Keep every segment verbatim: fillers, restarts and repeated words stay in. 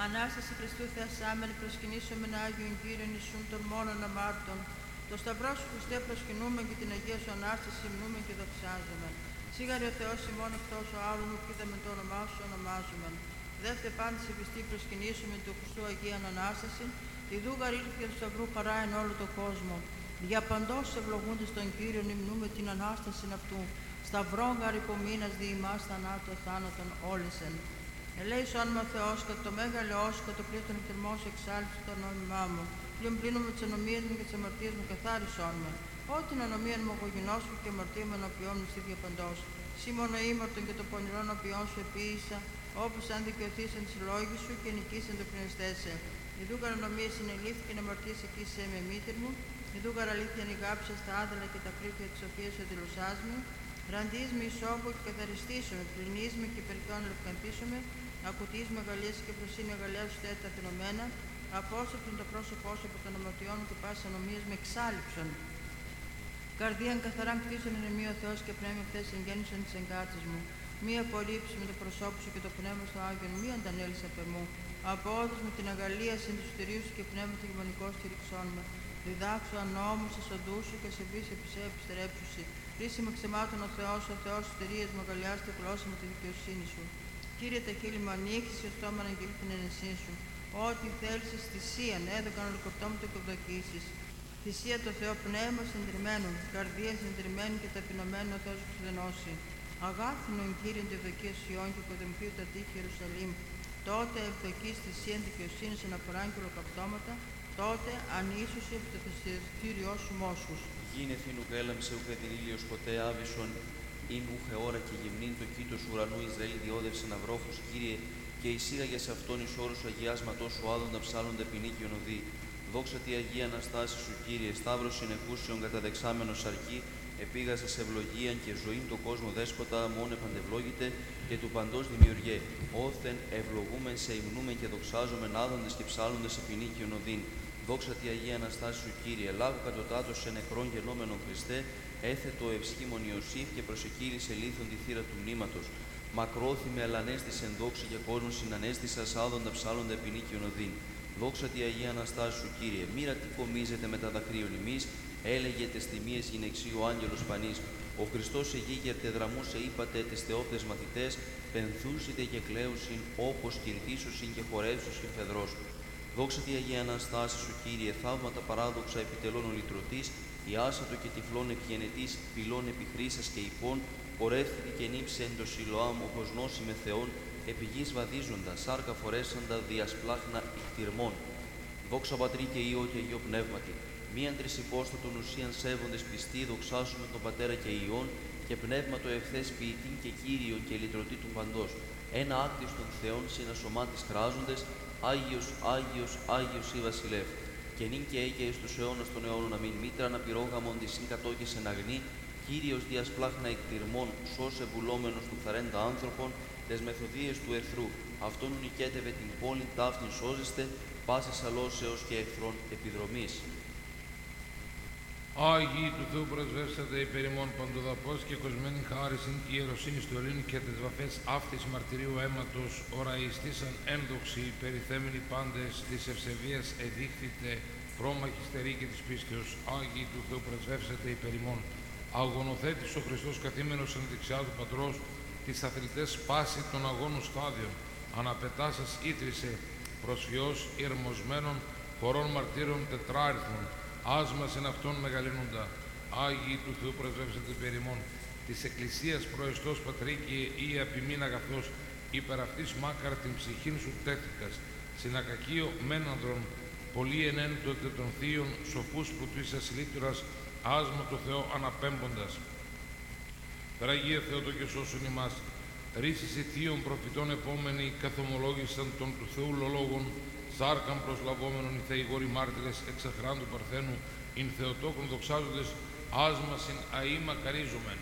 Ανάσταση Χριστού θεασάμενη, προσκυνήσομεν Άγιον Κύριον Ιησούν των μόνον αμάρτων. Το Σταυρό σου Χριστέ προσκυνούμε και την Αγία σου Ανάσταση υμνούμε και δοξάζουμε. Σίγαρη ο Θεός ημών εκτός ο άλλων ουκ είδαμε το όνομά σου ονομάζουμε. Δεύτε πάντα σε πιστή προσκυνήσουμε του Χριστού Αγίαν Ανάσταση, τη δούγαρ ήλθε του Σταυρού χαρά εν όλο τον κόσμο. Για παντός ευλογούντες τον Κύριον υμνούμε την Ανάσταση αυτού. Σταυρόν γαρ υπομείνας δι' ημάς θανάτου θάνατον όλεσεν. Ελέησον με ο Θεός κατά το μέγαλαιό σου, κατά το πλοίο των εκτερμών σου εξάλειψε το νόμιμά μου. Πλην πλύνομαι τις ανομίες μου και τις αμαρτίες μου καθάρισόν με. Ό την ανομία μου εγωγενός σου και αμαρτία μου ενωπιών μου στη διαπαντός. Σύ μόνο ήμαρτον και το πονηρό ενωπιών σου επίησα, όπως αν δικαιωθήσαν τις λόγοι σου και νικήσαν το πνευστέσαι. Ιδούγαρ ανομία συνελήφθηκε να αμαρτίες εκείσαι με μήτερ μου. Ιδούγαρ αλήθεια νηγάψα στα άδελα και τα κρύφια της σοφίας σου δηλωσάς μου. Ραντείς με ισόβο και καθαριστήσουμε, πλυνείς με και περικόν λευκαντήσουμε. Ακουτείς μεγαλίες και προσύνη αγαλιά σου τέτα θυνωμένα. Απόστρεψον το πρόσωπό σου από των αμαρτιών και πάσης ανομίας με εξάλειψον. Καρδίαν καθαράν κτίσον είναι μία ο Θεός και πνεύμα χθες εγγέννησον της εγκάτσης μου. Μία απορρίψη με το προσώπου σου και το πνεύμα στο Άγιον, μία αντανέλησε απ' εμού. Απόδος με την αγαλία συν του στηρίου σου και πνεύμα το γεμονικό στηρίξόν με. Διδάξου ανώμου σε σοντού σου και σε μπεις επισέ επιστρέψουσι. Χρήσιμα ξεμάτων ο Θεός, ο Θεός σωτηρίας μου αγαλιάστε γλώσσα με τη δικαιοσύνη σου. Κύριε τα χείλη μου ανοίξεις και ο στόμα να αγγείλει την ενεσή σου. Ό,τι θέλεις θυσίαν, έδωκαν ολοκορτό μου το εκδοκίσεις. Θυσία το Θεό πνεύμα συντηρημένων, καρδία συντηρημένη και ταπεινωμένο ο Θεός ξεδενώσει. Αγάθινον Κύριον τη ευδοκία Σιών και οικοδομηθεί τα τείχη Ιερουσαλήμ. Τότε ευδοκής θυσίαν δικαιοσύνης αναφοράν και ολοκαυτώματα, τότε ανίσωση από το θυσιαστήριό σου μόσχους. Γίνεθιν ουκ έλαμψε ουκ την ήλιος ποτέ άβυσον, ειν ούχε ώρα και γυμνήν το κήτος ουρανού Ισραήλ διόδευσε να βρόχους, Κύριε, και εισήγαγε σε αυτόν εις όρους αγιάσματός σου άδοντα ψάλλοντα ποινίκιον οδή. Δόξα τη Αγία Αναστάση σου, Κύριε, σταύρος συνεχούσεων καταδεξάμενος αρκή, επήγασε σε ευλογίαν και ζωήν το κόσμο δέσποτα, μόν επαντευλόγητε και του παντός δημιουργέ. Όθεν ευλογούμεν σε υμνούμεν και δοξάζομεν άδοντες και ψάλλοντες σε ποινίκιον οδήν. Δόξα τη Αγία Αναστάση σου, Κύριε, λάγου κατωτάτως σε νεκρόν γενόμενον Χριστέ, έθετο ευσχήμων Ιωσήφ και προσεκύλησε λίθον τη θύρα του μνήματος. Μακρόθυμε αλανέστησεν δόξη για κόσμον συνανέστησας άδοντα ψάλλοντα ποινίκιον οδήν. Δόξα τη Αγία Αναστάση σου, Κύριε, μοίρα τι κομίζεται με τα δακρύων ημείς, έλεγε τες τιμίες γυναιξί ο άγγελος πανής. Ο Χριστός εγίγερτε δραμούσε είπατε τες θεόπτες μαθητές, πενθούσιτε και κλαίουσιν όπως κυρτήσουσιν και χορεύσουσιν φεδρός. Δόξα τη Αγία Αναστάση σου, Κύριε, θαύματα παράδοξα επιτελών ο λυτρωτής, η άσατο και τυφλών εκγενετής, πυλών επιχρήσας και υπών, πορεύθητη και νύψε εν το Σιλοάμ όπως γνώση με Θεόν, επί γης βαδίζοντα, σάρκα φορέσαντα διασπλάχνα ικτυρμών. Δόξα Πατρί και Υιό και Αγίο Πνεύματι, μίαν τρισυπόστατον ουσίαν σέβοντες πιστοί, δοξάσουμε τον Πατέρα και Υιόν και Πνεύμα το ευθές ποιητήν και Κύριον και λυτρωτή του παντός. Ένα άκτης των Θεών συνασωμάτης κράζοντες, Άγιος, Άγιος, Άγιος ή Βασιλεύ. Και νυν και έγκαι εις τους αιώνας των αιώνων αμήν μήτρα να πυρόγαμον τη συν κατόκεσεν αγνή, Κύριος διασπλάχνα εκτυρμών, σώσε βουλόμενος του θαρέντα άνθρωπον, τες μεθοδίες του εχθρού. Αυτόν νικέτευε την πόλη, ταύτην σώζεστε, πάσης αλώσεως και εχθρών επιδρομής. Άγιοι του Θεού πρεσβεύσατε υπέρ ημών παντοδαπός και κοσμένη χάρισιν και ιεροσύνης του Ελλήνου και τις βαφές αυτής μαρτυρίου αίματος ωραιστήσαν ένδοξοι περιθέμενοι πάντες της ευσεβίας εδείχθητε πρόμαχοι στεροί και της πίστεως. Άγιοι του Θεού πρεσβεύσατε υπέρ ημών. Αγωνοθέτης ο Χριστός καθήμενος εν δεξιά του Πατρός, τις αθλητές πάση των αγώνων στάδιων, αναπετάσας ήτρισε προσφιός ηρμοσμένων χωρών μαρτύρων τετράριθμων, άσμας εν αυτόν μεγαλύνοντα. Άγιοι του Θεού πρεσβεύσατε υπέρ ημών. Της Εκκλησίας προεστός Πατρί και ή επιμήν αγαθός, υπερ αυτής μάκαρ την ψυχήν σου τέθηκας, συνακακείο μένανδρον, πολύ ενέντοτε των θείων, σοφούς πλουτήσας λύτουρας, άσμα το Θεό αναπέμποντας. Τραγία Θεότο και σώσουν ημάς, ρίσεις θείων προφητών επόμενοι καθομολόγησαν των του Θεού λολόγων, σάρκαν προσλαβόμενων οι θεηγόροι μάρτυρες εξαχράν του Παρθένου, ειν Θεοτόκον δοξάζοντες, άσμα συν αεί μακαρίζομεν.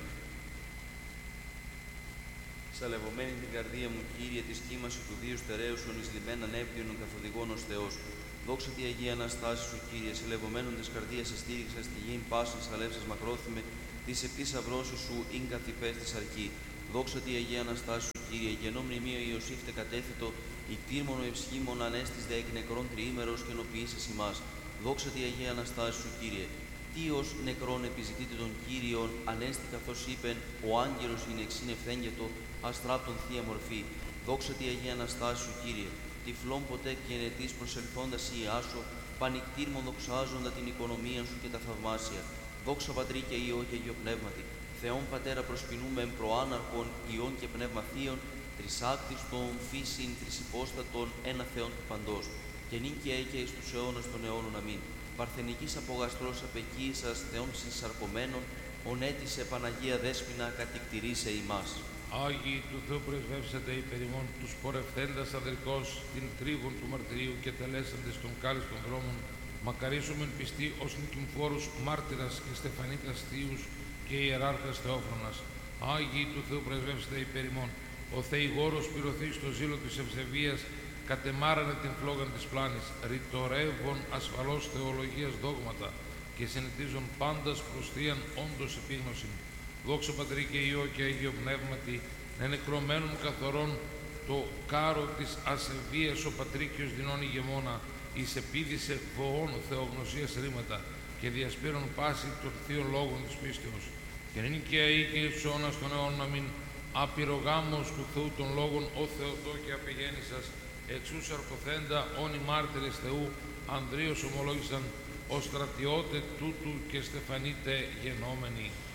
Σαλευωμένη την καρδία μου, Κύριε, τη σχήμαση του Δίου στερέουσον εις λιμένα νεύτιον καθοδηγών ως Θεός. Δόξα τη Αγία Αναστάση σου, Κύριε, σελευωμένων της καρδίας αστήριξα στη γήν πάσιν σαλεύσας μακρόθυμε, της επτής αυρώσεως σου ίν καθυπές της αρκή. Δόξα τη Αγία Αναστάση σου, Κύριε, γενό μνημείο Ιωσήφ τε κατέθετο, Ικτήρμονο ευσχήμων ανέστης δε εκ νεκρών τριήμερος και ενοποιήσεις ημάς. Δόξα τη Αγία Αναστάση σου, Κύριε. Τι ως νεκρών επιζητείτε τον Κύριον, ανέστη καθώς είπεν, ο άγγελος είναι εξήν ευθέγγετο, αστράπτον θεία μορφή. Δόξα τη Αγία Αναστάση σου, Κύριε. Τυφλών ποτέ και ενετής προσελθόντας η Ιάσο, πανικτήρμον δοξάζοντα την οικονομία σου και τα θαυμάσια. Δόξα Πατρί και Υιό και Αγίο Πνεύματι. Θεόν Πατέρα προσκυνούμε εν προάναρχον, Υιόν και Πνεύμα Θείον, τρισάκτιστον, φύσιν, τρισυπόστατον, ένα Θεόν του παντός. Και νυν και αεί και εις τους αιώνας των αιώνων αμήν. Παρθενικής απογαστρός απεκοίησας, Θεόν συσσαρκωμένων, ονέτησε Παναγία Δέσποινα κατηκτηρίσε ημάς. Άγιοι του Θεού πρεσβεύσατε υπερ ημών, τους πορευθέντας αδερκώς την τρίβων του μαρτυρίου και τελέσαντες των κάλες των δρόμων, μακαρίσομεν πιστοί ως νικημφόρους μάρτυρας και στεφανίτας θείους και ιεράρχας Θεόφρονας. Άγιοι του Θεού πρεσβεύσατε υπερ ημών, ο Θεηγόρος πυρωθείς στο ζήλο της ευσεβίας, κατεμάρανε την φλόγαν της πλάνης, ρητορεύων ασφαλώς θεολογίας δόγματα και συνετίζουν πάντας προς θείαν όντως επίγνωσιν. Δόξα Πατρί και Υιό και Αγίο Πνεύματι, να νεκρωμένων καθορών το κάρο της ασεβίας ο Πατρίκιος δεινών ηγεμόνα, εις επίδησε βοών θεογνωσίας ρήματα και διασπήρων πάση των θείων λόγων της πίστεως. Και νυν και αεί και εις τους αιώνας των αιώνων αμήν, απειρογάμος του Θεού των λόγων, ο Θεοτό και απεγέννησας, εξού σαρκοθέντα όνοι μάρτυρες Θεού, Ανδρείος ομολόγησαν, ο στρατιώτε τούτου και στεφανίτε γενόμενοι.